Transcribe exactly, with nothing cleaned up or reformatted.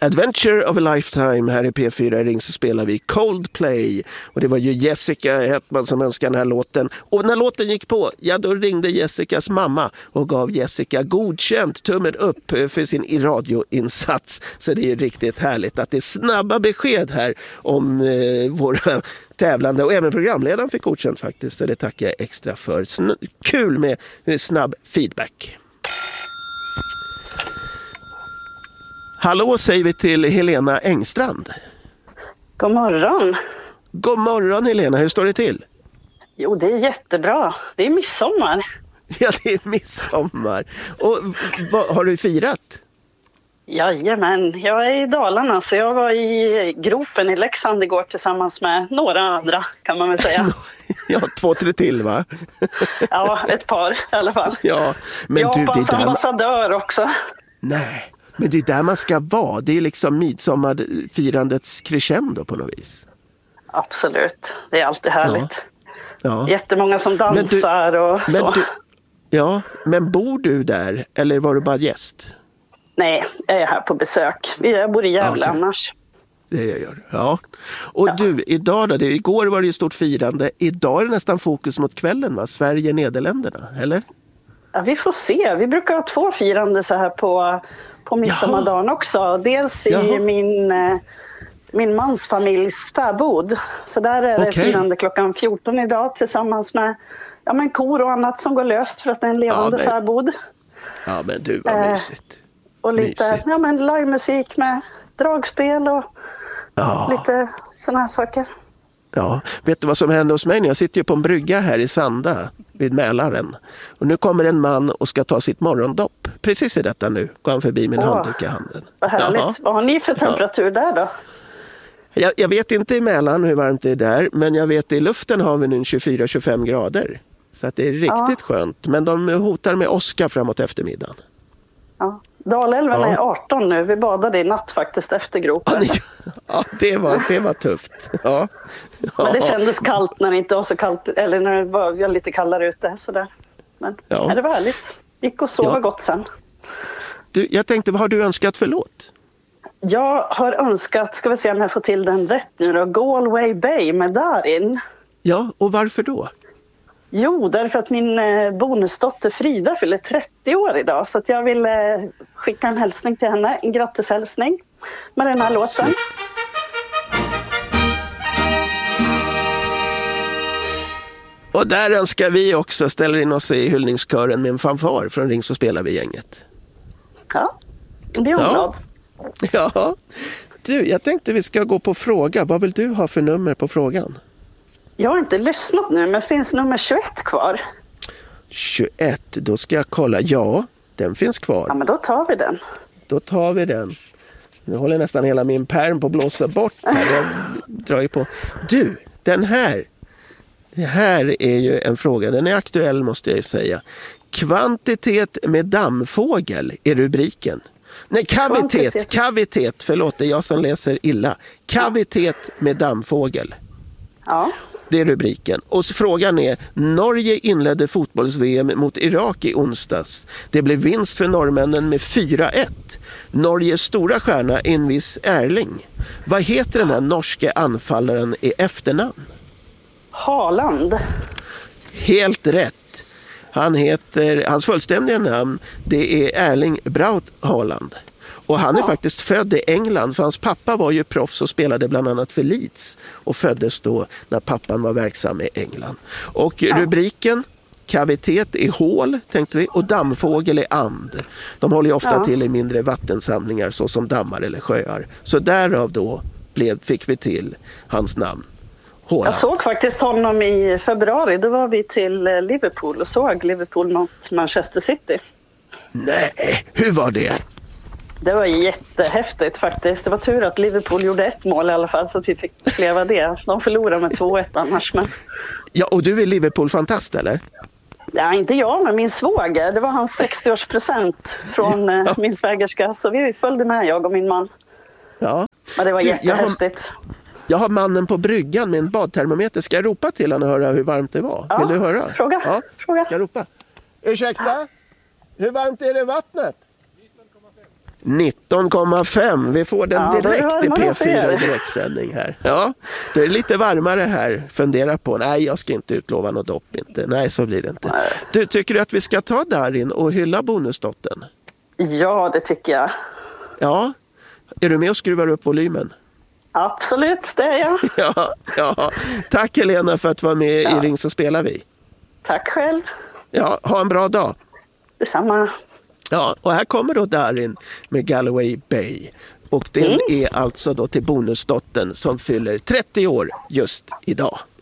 Adventure of a Lifetime. Här i P fyra Ring så spelar vi Coldplay. Och det var ju Jessica Hetman som önskade den här låten. Och när låten gick på, ja då ringde Jessicas mamma och gav Jessica godkänt tummen upp för sin radioinsats. Så det är ju riktigt härligt att det är snabba besked här om eh, våra tävlande. Och även programledaren fick godkänt faktiskt. Så det tackar jag extra för. Sn- kul med snabb feedback. Hallå säger vi till Helena Engstrand. God morgon. God morgon Helena, hur står det till? Jo, det är jättebra. Det är midsommar. Ja, det är midsommar. Och vad har du firat? Jajamän, jag är i Dalarna så jag var i gropen i Leksand igår tillsammans med några andra kan man väl säga. Ja, två, tre till va? Ja, ett par i alla fall. Ja, men Japans du, det där... ambassadör också. Nej, men det är där man ska vara. Det är liksom midsommarfirandets crescendo på något vis. Absolut, det är alltid härligt. Ja. Ja. Jättemånga som dansar du, och så. Du, ja, men bor du där eller var du bara gäst? Nej, jag är här på besök. Jag bor i Gävle okay. annars. Det jag gör, ja. Och ja. du, idag då? Det, igår var det ju stort firande. Idag är det nästan fokus mot kvällen va? Sverige-Nederländerna, eller? Ja, vi får se. Vi brukar ha två firande så här på, på midsommardagen också. Dels i Jaha. min, min mans familjs fäbod. Så där är det okay. firande klockan fjorton idag tillsammans med ja, men kor och annat som går löst för att det är en levande ja, men... fäbod. Ja, men du, vad mysigt. Eh, och lite ja, men livemusik med dragspel och ja. lite såna här saker. Ja, vet du vad som hände hos mig? Jag sitter ju på en brygga här i Sanda vid Mälaren. Och nu kommer en man och ska ta sitt morgondopp. Precis i detta nu går han förbi min Åh, handduk i handen. Vad härligt. Jaha. Vad har ni för temperatur ja. där då? Jag, jag vet inte i Mälaren hur varmt det är där. Men jag vet i luften har vi nu tjugofyra till tjugofem grader. Så att det är riktigt ja. skönt. Men de hotar med åska framåt eftermiddagen. Ja. Dalälven ja. är arton nu. Vi badade i natt faktiskt efter gropen. Ja, ni, ja det, var, det var tufft. Ja. Ja. Men det kändes kallt när det inte var så kallt. Eller när det var lite kallare ute. Sådär. Men ja. Ja, det var härligt. Gick och sova ja. gott sen. Du, jag tänkte, vad har du önskat för låt? Jag har önskat, ska vi se om jag får till den rätt nu då. Galway Bay med Darin. Ja, och varför då? Jo, därför att min eh, bonusdotter Frida fyller trettio år idag. Så att jag vill eh, skicka en hälsning till henne. En grattishälsning med den här låten. Sweet. Och där önskar vi också ställa in oss i hyllningskören med en fanfar från Ring så spelar vi gänget. Ja, det är jag glad. Ja, du, jag tänkte vi ska gå på fråga. Vad vill du ha för nummer på frågan? Jag har inte lyssnat nu, men finns nummer tjugoett kvar? tjugoett, då ska jag kolla. Ja, den finns kvar. Ja, men då tar vi den. Då tar vi den. Nu håller nästan hela min pärm på att blåsa bort här. Jag drar ju på. Du, den här. Det här är ju en fråga. Den är aktuell måste jag säga. Kvantitet med dammfågel är rubriken. Nej, kavitet. Kvantitet. Kavitet, förlåt, det är jag som läser illa. Kavitet med dammfågel. Ja. Det är rubriken. Och frågan är, Norge inledde fotbolls-V M mot Irak i onsdags. Det blev vinst för norrmännen med fyra ett. Norges stora stjärna är en viss Erling. Vad heter den här norske anfallaren i efternamn? Haaland. Helt rätt. Han heter, hans fullständiga namn, det är Erling Braut Haaland. Och han är ja. faktiskt född i England, för hans pappa var ju proffs och spelade bland annat för Leeds och föddes då när pappan var verksam i England. Och ja. rubriken, kavitet är hål, tänkte vi, och dammfågel är and. De håller ju ofta ja. till i mindre vattensamlingar såsom dammar eller sjöar. Så därav då blev, fick vi till hans namn. Håland. Jag såg faktiskt honom i februari, då var vi till Liverpool och såg Liverpool mot Manchester City. Nej, hur var det? Det var jättehäftigt faktiskt. Det var tur att Liverpool gjorde ett mål i alla fall så att vi fick leva det. De förlorade med två ett annars. Men... Ja, och du är Liverpool-fantast eller? Ja, inte jag, men min svåger. Det var hans sextioårspresent från ja. min svägerska. Så vi följde med, jag och min man. Ja. Men det var du, jättehäftigt. Jag har, jag har mannen på bryggan med en badtermometer. Ska jag ropa till honom och höra hur varmt det var? Ja, vill du höra? Fråga. Ja, fråga. Ska jag ropa? Ursäkta? Hur varmt är det i vattnet? nitton komma fem. Vi får den Ja, direkt i man P fyra i ser. direktsändning här. Ja, det är lite varmare här. Fundera på, nej jag ska inte utlova något dopp inte. Nej, så blir det inte. Nej. Du, tycker du att vi ska ta Darin och hylla bonusdottern? Ja, det tycker jag. Ja, är du med och skruvar upp volymen? Absolut, det är jag. Ja, ja. Tack Helena för att du var med Ja. i Ring så spelar vi. Tack själv. Ja, ha en bra dag. Detsamma. Ja, och här kommer då Darin med Galloway Bay. Och den Mm. är alltså då till bonusdottern som fyller trettio år just idag.